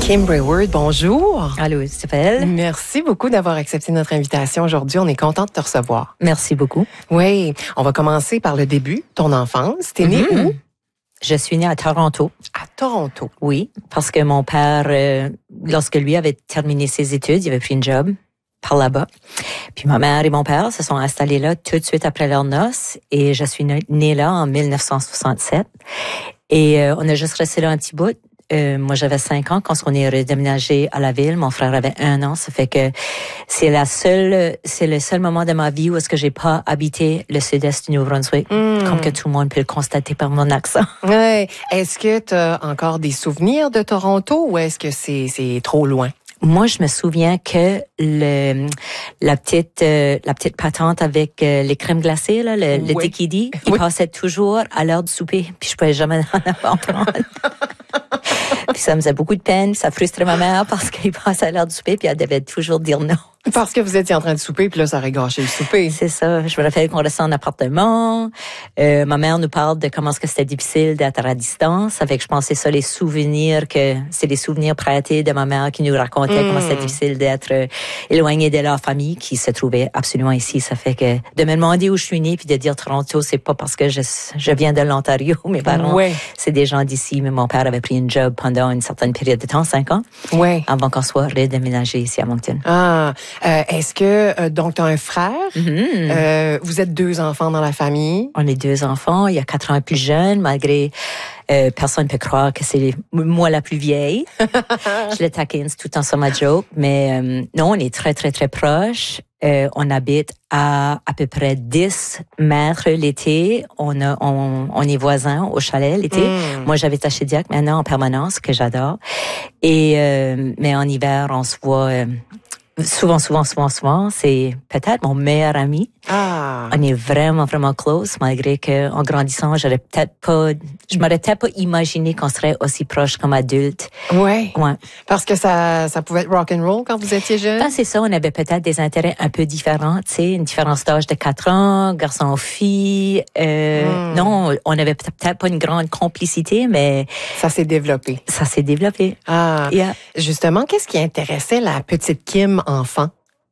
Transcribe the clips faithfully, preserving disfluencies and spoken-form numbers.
Kim Brayward, bonjour. Allô, Isabelle. Merci beaucoup d'avoir accepté notre invitation aujourd'hui. On est content de te recevoir. Merci beaucoup. Oui, on va commencer par le début, ton enfance. T'es née Mm-hmm. où? Je suis née à Toronto. À Toronto. Oui, parce que mon père, euh, lorsque lui avait terminé ses études, il avait pris une job par là-bas. Puis ma mère et mon père se sont installés là tout de suite après leurs noces et je suis née là en dix-neuf cent soixante-sept. Et euh, on a juste resté là un petit bout. Euh, moi, j'avais cinq ans quand on est redéménagé à la ville. Mon frère avait un an. Ça fait que c'est la seule, c'est le seul moment de ma vie où est-ce que j'ai pas habité le sud-est du Nouveau-Brunswick. Mm. Comme que tout le monde peut le constater par mon accent. Ouais. Est-ce que tu as encore des souvenirs de Toronto ou est-ce que c'est, c'est trop loin? Moi, je me souviens que le la petite euh, la petite patente avec euh, les crèmes glacées là, le, oui. le Dikidi, il oui. passait toujours à l'heure du souper, puis je pouvais jamais en prendre. Puis ça me faisait beaucoup de peine, ça frustrait ma mère parce qu'il passait à l'heure du souper, puis elle devait toujours dire non. Parce que vous étiez en train de souper, puis là, ça aurait gâché le souper. C'est ça. Je me rappelle qu'on restait en appartement. Euh, ma mère nous parle de comment est-ce que c'était difficile d'être à distance. Ça fait que je pense que c'est ça les souvenirs, que c'est les souvenirs prêtés de ma mère qui nous racontait mmh. comment c'était difficile d'être euh, éloignée de leur famille qui se trouvait absolument ici. Ça fait que de me demander où je suis née puis de dire Toronto, c'est pas parce que je, je viens de l'Ontario. Mes parents, ouais. c'est des gens d'ici. Mais mon père avait pris une job pendant une certaine période de temps, cinq ans, ouais. avant qu'on soit redéménagé ici à Moncton. Ah. Euh, est-ce que, euh, donc, tu as un frère? Mm-hmm. Euh, vous êtes deux enfants dans la famille? On est deux enfants. Il y a quatre ans plus jeune, malgré euh, personne ne peut croire que c'est moi la plus vieille. Je le taquine, c'est tout le temps sur ma joke. Mais euh, non, on est très, très, très proches. Euh, on habite à à peu près dix mètres l'été. On, a, on, on est voisins au chalet l'été. Mm. Moi, j'habite à Shediac maintenant en permanence, que j'adore. Et euh, mais en hiver, on se voit... Euh, Souvent, souvent, souvent, souvent, c'est peut-être mon meilleur ami. Ah. On est vraiment, vraiment close, malgré que en grandissant, j'aurais peut-être pas, je m'aurais peut-être pas imaginé qu'on serait aussi proches comme adultes. Ouais. Ouais. Parce que ça, ça pouvait être rock and roll quand vous étiez jeune. Ben, c'est ça, on avait peut-être des intérêts un peu différents, tu sais, une différence d'âge de quatre ans, garçon-fille. Euh, mm. Non, on avait peut-être pas une grande complicité, mais ça s'est développé. Ça s'est développé. Ah. Yeah. Justement, qu'est-ce qui intéressait la petite Kim enfant?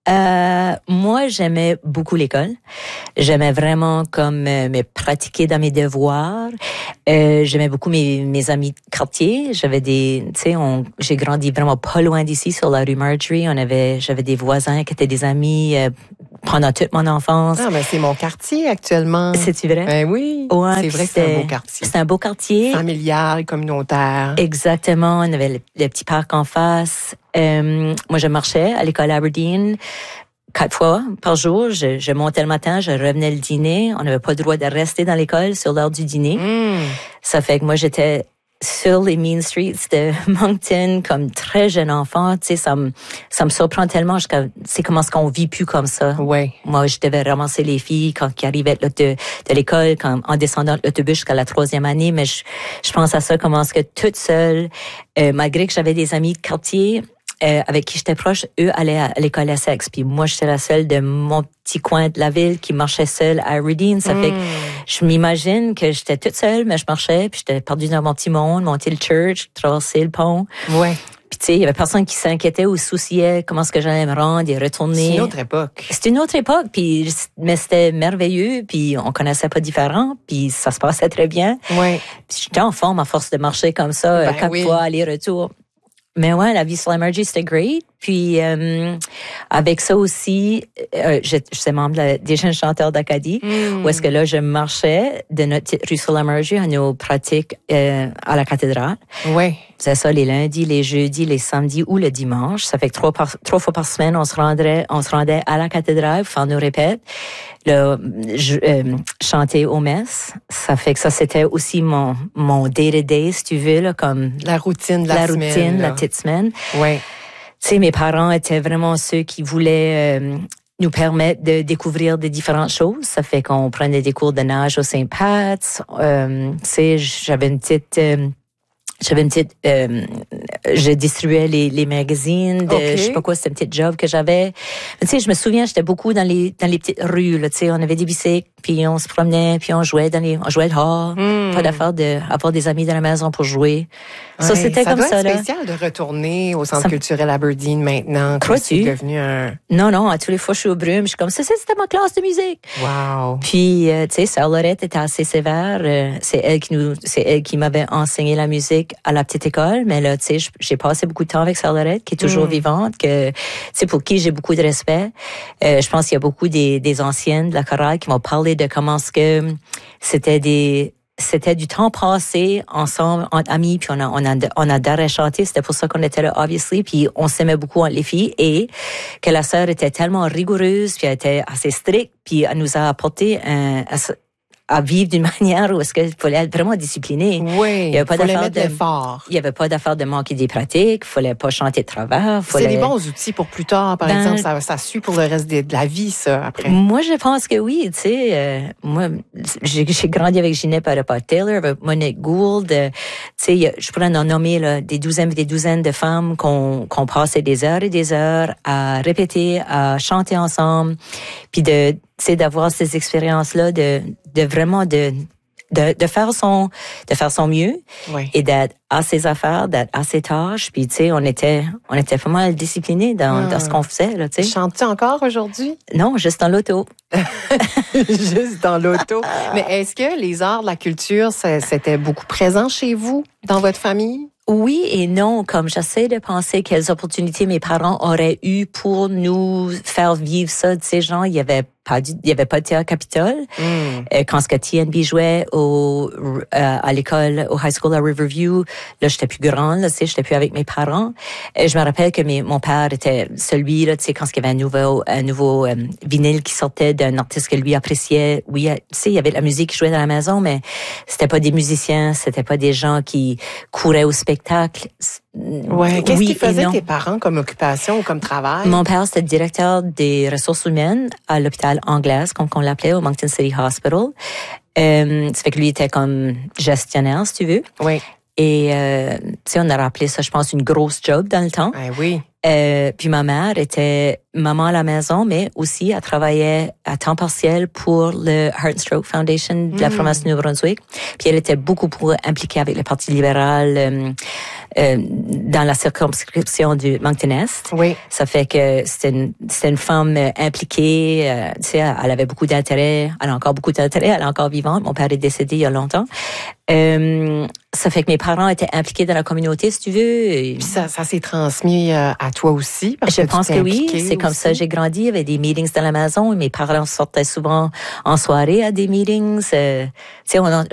Euh, moi, j'aimais beaucoup l'école. J'aimais vraiment comme euh, me pratiquer dans mes devoirs. Euh, j'aimais beaucoup mes mes amis de quartier. J'avais des, tu sais, on, j'ai grandi vraiment pas loin d'ici sur la rue Marjorie. On avait, j'avais des voisins qui étaient des amis euh, pendant toute mon enfance. Ah, mais c'est mon quartier actuellement. C'est-tu vrai? Ben oui. Ouais, c'est vrai que c'est un beau quartier. C'est un beau quartier. Familial, communautaire. Exactement. On avait le, le petit parc en face. Euh, moi, je marchais à l'école Aberdeen quatre fois par jour. Je, je montais le matin, je revenais le dîner. On n'avait pas le droit de rester dans l'école sur l'heure du dîner. Mm. Ça fait que moi, j'étais sur les mean streets de Moncton comme très jeune enfant. Tu sais, ça me, ça me surprend tellement. C'est comment est-ce qu'on vit plus comme ça. Ouais. Moi, je devais ramasser les filles quand ils arrivaient de, de, de l'école, quand, en descendant de l'autobus jusqu'à la troisième année. Mais je, je pense à ça, comment est-ce que toute seule, euh, malgré que j'avais des amis de quartier, Euh, avec qui j'étais proche, eux allaient à l'école Essex. Puis moi, j'étais la seule de mon petit coin de la ville qui marchait seule à Aberdeen. Ça mm. fait que je m'imagine que j'étais toute seule, mais je marchais, puis j'étais perdue dans mon petit monde, monter le church, traverser le pont. Ouais. Puis tu sais, il y avait personne qui s'inquiétait ou souciait comment est-ce que j'allais me rendre et retourner. C'est une autre époque. C'était une autre époque, puis mais c'était merveilleux, puis on connaissait pas différent, puis ça se passait très bien. Ouais. Puis j'étais en forme à force de marcher comme ça, ben quatre oui. fois aller-retour. Mais ouais, la vie sur la Marjorie, c'était great. Puis euh, avec ça aussi, euh, je, je suis membre de, des jeunes chanteurs d'Acadie, mm. où est-ce que là, je marchais de notre petite rue sur la Marjorie à nos pratiques euh, à la cathédrale. Ouais. C'est ça, les lundis, les jeudis, les samedis ou le dimanche. Ça fait que trois, par, trois fois par semaine, on se rendrait, on se rendait à la cathédrale pour faire nos répètes. Là, je, euh, chanter aux messes. Ça fait que ça, c'était aussi mon, mon day-to-day, si tu veux, là, comme... La routine de la, la semaine. La routine, là. la petite semaine. Ouais. Tu sais, mes parents étaient vraiment ceux qui voulaient euh, nous permettre de découvrir des différentes choses. Ça fait qu'on prenait des cours de nage au Saint Pat's. Euh, tu sais, j'avais une petite... Euh, J'avais une petite, euh, je distribuais les, les magazines, de, okay. je sais pas quoi, c'était une petite job que j'avais. Tu sais, je me souviens, j'étais beaucoup dans les, dans les petites rues, là, tu sais, on avait des bicycles, puis on se promenait, puis on jouait dans les, on jouait dehors. Mm. Pas d'affaire de avoir des amis dans la maison pour jouer. Ouais, ça, c'était ça comme doit ça, être là. spécial de retourner au centre ça... culturel Aberdeen maintenant. Crois-tu? C'est devenu un... Non, non, à tous les fois, je suis au brume, je suis comme, ça, c'était ma classe de musique. Wow. Puis, euh, tu sais, Sœur Lorette était assez sévère. Euh, c'est elle qui nous, c'est elle qui m'avait enseigné la musique à la petite école. Mais là, tu sais, j'ai passé beaucoup de temps avec Sœur Lorette, qui est toujours mm. vivante, que, tu sais, pour qui j'ai beaucoup de respect. Euh, je pense qu'il y a beaucoup des, des anciennes de la chorale qui m'ont parlé de comment ce que c'était des, c'était du temps passé ensemble, entre amis, puis on a, on a, on adorait chanter. C'était pour ça qu'on était là, obviously, puis on s'aimait beaucoup entre les filles, et que la sœur était tellement rigoureuse, puis elle était assez stricte, puis elle nous a apporté un, à vivre d'une manière où est-ce qu'il fallait être vraiment discipliné. Oui, il n'y avait pas d'affaire de l'effort. Il n'y avait pas d'affaire de manquer des pratiques, il fallait pas chanter de travers. Fallait... C'est des bons outils pour plus tard, par ben, exemple, ça, ça suit pour le reste de, de la vie, ça, après. Moi, je pense que oui, tu sais, euh, moi, j'ai, j'ai grandi avec Ginette Taylor, avec Monique Gould, euh, tu sais, je pourrais en nommer là, des douzaines et des douzaines de femmes qu'on, qu'on passait des heures et des heures à répéter, à chanter ensemble, puis de c'est d'avoir ces expériences-là, de, de vraiment de, de, de faire son, de faire son mieux, oui. et d'être à ses affaires, d'être à ses tâches. Puis, tu sais, on était, on était pas mal disciplinés dans, ah. dans ce qu'on faisait, là, tu sais. Chantes-tu encore aujourd'hui? Non, juste dans l'auto. Juste dans l'auto. Mais est-ce que les arts de la culture, c'était beaucoup présent chez vous, dans votre famille? Oui et non, comme j'essaie de penser quelles opportunités mes parents auraient eu pour nous faire vivre ça. Tu sais, genre, il y avait pas du, il y avait pas de théâtre Capitole. Mm. Euh, quand ce que T N B jouait au, euh, à l'école, au high school à Riverview, là, j'étais plus grande, là, tu sais, j'étais plus avec mes parents. Et je me rappelle que mes, mon père était celui, là, tu sais, quand il y avait un nouveau, un nouveau euh, vinyle qui sortait d'un artiste que lui appréciait. Oui, tu sais, il y avait de la musique qui jouait dans la maison, mais c'était pas des musiciens, c'était pas des gens qui couraient au spectacle. Ouais. Qu'est-ce oui qu'ils faisaient tes parents comme occupation ou comme travail? Mon père, c'était directeur des ressources humaines à l'hôpital Anglaise, comme on l'appelait, au Moncton City Hospital. Euh, ça fait que lui était comme gestionnaire, si tu veux. Oui. Et, euh, tu sais, on a rappelé ça, je pense, une grosse job dans le temps. Ah oui. Euh, puis ma mère était maman à la maison, mais aussi elle travaillait à temps partiel pour le Heart and Stroke Foundation de la mmh. province du Nouveau-Brunswick. Puis elle était beaucoup plus impliquée avec le Parti libéral euh, euh, dans la circonscription du Moncton-Est. Oui. Ça fait que c'était une, c'était une femme impliquée. Euh, tu sais, elle avait beaucoup d'intérêt. Elle a encore beaucoup d'intérêt. Elle est encore vivante. Mon père est décédé il y a longtemps. Euh, ça fait que mes parents étaient impliqués dans la communauté, si tu veux. Puis ça, ça s'est transmis euh, à toi aussi? Parce je que pense que oui. C'est comme ça j'ai grandi. Il y avait des meetings dans la maison. Et mes parents sortaient souvent en soirée à des meetings. Euh, tu sais, on a,